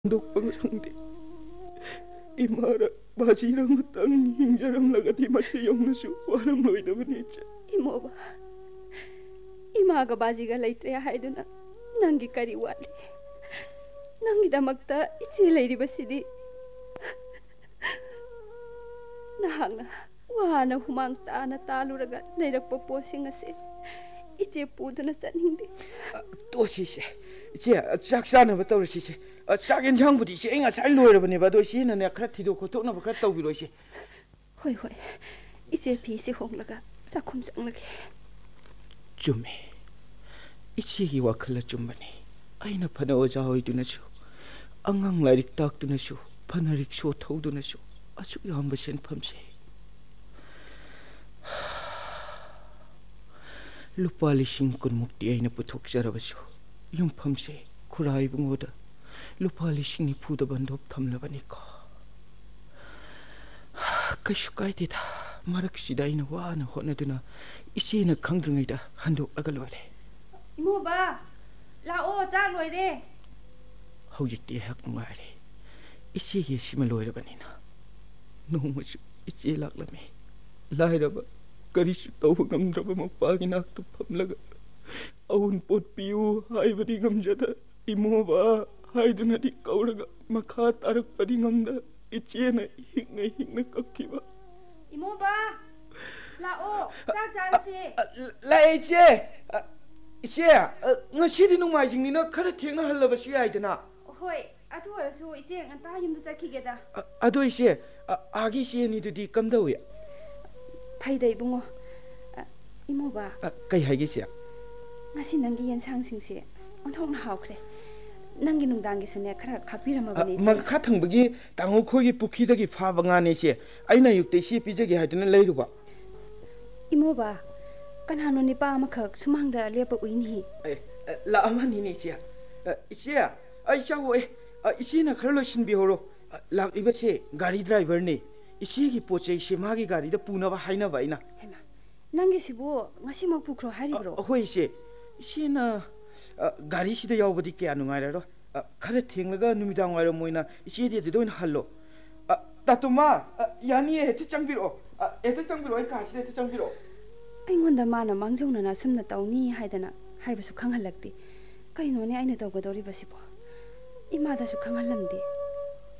dokpang sangdi. Imara bazirang utang hingjaram lagati masayong nasu waram loidabani iche. Imoba. Imaga baziga laitre haiduna nangi kari wali. Nangi damakta ichi lairibasidi. Nahangna wana humang taana taluraga lairakpa posing ase. Iche puduna chaningdi. Tosise. Iche chak chanaba tawrasise. Chak enjangbudi iche nga sai loirabani ba do isina ne khara thido khotokna ba khara tawbiro ise. Hoi hoi. Iche phi si honglaga chakhum changlage. Chume. Iche gi wakhala chumbani. Aina phana oja hoidunasu. Angang lairik taktunasu. Phana riksho thaudunasu. Asu yamba senphamse. Lupa lising kun mukti aina puthokjarabasu. Yumphamse khurai bungoda. Lupa lising ni phuda bandop thamlabani ko. Kaishu kaidida maraksida aina wana honaduna isina khangdringaida handok agalware. Imoba lao chak loire. Haujikti hak ngare. Isi gi sima loirabanina. Nomasu ichi laklame. Lairaba karisu tawba ngamdraba mapagi naktu phamlaga. Awun pot piu haibadi ngamjada imoba haidunadi kauraga makha tarakpadi ngamda ichena hikna kakkiba. Imoba lao chak charase. Lai iche. Iche ngasidi nungmaijingni khara thengna halabasu yaidana. Hoi atu arasu iche nganta yumda chakhigeda. Ado iche agi iche ni dudi kamdawi. Phaidai bungo. Imoba Kai haige iche. ngasi nangi yensang singse onthong hawkhre. Nangi nungdangi sune khara khapirama makha thangbagi tangu khogi pukhidagi phaba ngane se aina yukte si pijagi haduna leiruba. Imoba kanhano nipa amakhak sumangda lepa uini. La amani ni iche. Iche ai chawo iche na khara losinbi horo. Lakliba se gari driver ni. Iche gi pochei se magi gari da punaba haina ba ina. Hema nangi sibu ngasi mak pukhro haribro. Hoi se iche na gari sida yawbadi kya nungairaro. Khara thenglaga numidang wairo moina iche de doin hallo. Tatuma yani hete changbiro. Hete changbiro ai kasi hete changbiro. Aingonda mana mangjongna na sumna tawni haidana haibasu khanghalakti. Kainone aina tawgadori basibo. Imada su khanghalamdi.